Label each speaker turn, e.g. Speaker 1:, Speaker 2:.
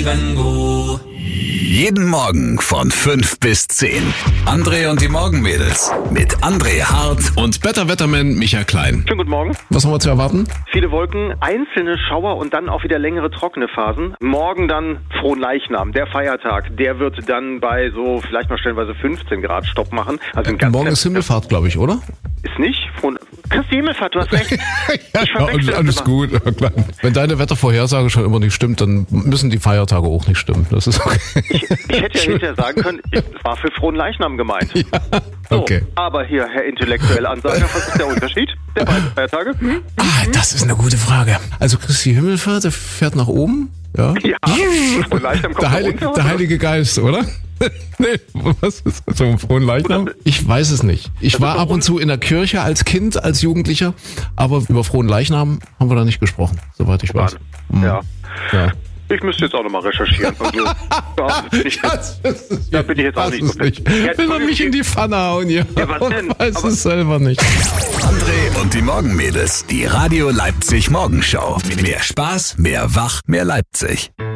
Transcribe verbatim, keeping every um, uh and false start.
Speaker 1: Livengo.
Speaker 2: Jeden Morgen von fünf bis zehn. André und die Morgenmädels mit André Hart
Speaker 3: und Better Wetterman Michael Klein.
Speaker 4: Schönen guten Morgen.
Speaker 3: Was haben wir zu erwarten?
Speaker 4: Viele Wolken, einzelne Schauer und dann auch wieder längere trockene Phasen. Morgen dann Fronleichnam, der Feiertag. Der wird dann bei so vielleicht mal stellenweise fünfzehn Grad Stopp machen. Also
Speaker 3: äh, morgen ist Himmelfahrt, glaube ich, oder?
Speaker 4: Ist nicht? Fron- Christi Himmelfahrt, du hast recht.
Speaker 3: ja, alles, alles gut. Ja, klar. Wenn deine Wettervorhersage schon immer nicht stimmt, dann müssen die Feiertage auch nicht stimmen. Das ist okay.
Speaker 4: Ich, ich hätte ja hinterher sagen können, es war für Fronleichnam gemeint.
Speaker 3: Ja, okay.
Speaker 4: So, aber hier, Herr intellektuelle Ansager, was ist der Unterschied der beiden Feiertage? Hm?
Speaker 3: Ah, das ist eine gute Frage. Also Christi Himmelfahrt, der fährt nach oben. Ja,
Speaker 4: ja. Fronleichnam kommt
Speaker 3: der, Heil-
Speaker 4: runter,
Speaker 3: der Heilige Geist, oder? Nee, was ist das? So ein frohen Leichnam? Ich weiß es nicht. Ich war ab und zu in der Kirche als Kind, als Jugendlicher, aber über frohen Leichnam haben wir da nicht gesprochen, soweit ich weiß.
Speaker 4: Mhm. Ja.
Speaker 3: ja.
Speaker 4: Ich müsste jetzt auch nochmal recherchieren. Also, ja, ich,
Speaker 3: das ist,
Speaker 4: da bin ich jetzt auch nicht so
Speaker 3: nicht. Will er mich in die Pfanne hauen, ja.
Speaker 4: Ja, was denn?
Speaker 3: Weiß
Speaker 4: Aber
Speaker 3: es selber nicht.
Speaker 2: André und die Morgenmädels. Die Radio Leipzig Morgenshow. Mehr Spaß, mehr Wach, mehr Leipzig.